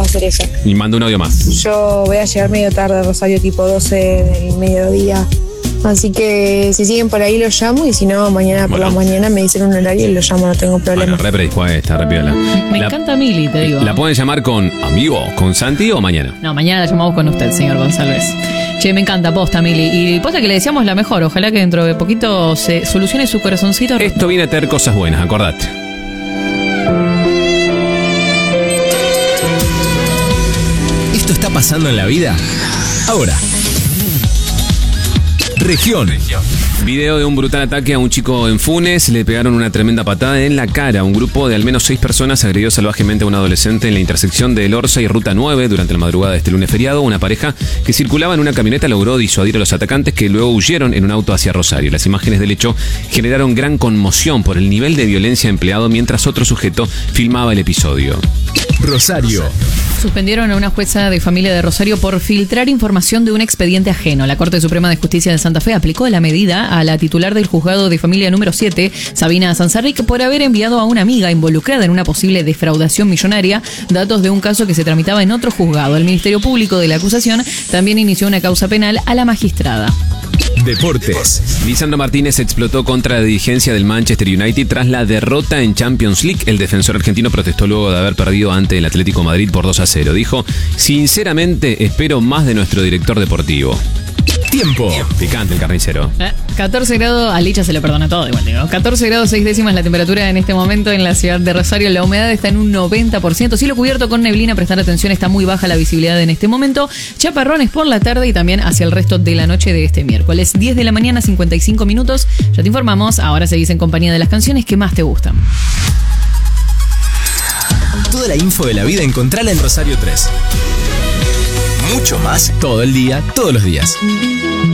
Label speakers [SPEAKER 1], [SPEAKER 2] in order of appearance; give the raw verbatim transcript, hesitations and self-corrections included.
[SPEAKER 1] hacer eso.
[SPEAKER 2] Y mando un audio más.
[SPEAKER 1] Yo voy a llegar medio tarde, Rosario, tipo doce del mediodía. Así que si siguen por ahí los llamo y si no, mañana por
[SPEAKER 2] Bueno.
[SPEAKER 1] la mañana me dicen un horario y los llamo, no tengo problema.
[SPEAKER 2] Bueno, re predispuesta, re piola.
[SPEAKER 3] Me
[SPEAKER 2] La-
[SPEAKER 3] encanta Mili, te digo.
[SPEAKER 2] ¿La pueden llamar con amigo, con Santi o mañana?
[SPEAKER 3] No, mañana la llamamos con usted, señor González. Che, me encanta, posta, Mili. Y posta que le deseamos la mejor. Ojalá que dentro de poquito se solucione su corazoncito.
[SPEAKER 2] Esto viene a tener cosas buenas, acordate.
[SPEAKER 4] ¿Esto está pasando en la vida? Ahora. Región.
[SPEAKER 2] Video de un brutal ataque a un chico en Funes. Le pegaron una tremenda patada en la cara. Un grupo de al menos seis personas agredió salvajemente a un adolescente en la intersección de El Orza y Ruta nueve durante la madrugada de este lunes feriado. Una pareja que circulaba en una camioneta logró disuadir a los atacantes, que luego huyeron en un auto hacia Rosario. Las imágenes del hecho generaron gran conmoción por el nivel de violencia empleado, mientras otro sujeto filmaba el episodio.
[SPEAKER 4] Rosario.
[SPEAKER 3] Suspendieron a una jueza de familia de Rosario por filtrar información de un expediente ajeno. La Corte Suprema de Justicia de Santa Fe aplicó la medida a la titular del juzgado de familia número siete, Sabina Sanzarric, por haber enviado a una amiga involucrada en una posible defraudación millonaria datos de un caso que se tramitaba en otro juzgado. El Ministerio Público de la acusación también inició una causa penal a la magistrada.
[SPEAKER 4] Deportes.
[SPEAKER 2] Lisandro Martínez explotó contra la dirigencia del Manchester United tras la derrota en Champions League. El defensor argentino protestó luego de haber perdido ante el Atlético Madrid por dos a cero. Dijo: sinceramente espero más de nuestro director deportivo.
[SPEAKER 4] Tiempo.
[SPEAKER 2] Picante el carnicero.
[SPEAKER 3] Eh, catorce grados, a Licha se le perdona todo igual, digo. catorce grados seis décimas la temperatura en este momento en la ciudad de Rosario. La humedad está en un noventa por ciento. Cielo cubierto con neblina, prestar atención, está muy baja la visibilidad en este momento. Chaparrones por la tarde y también hacia el resto de la noche de este miércoles. diez de la mañana, cincuenta y cinco minutos. Ya te informamos, ahora seguís en compañía de las canciones que más te gustan.
[SPEAKER 4] Toda la info de la vida encontrala en Rosario tres. Mucho más todo el día, todos los días.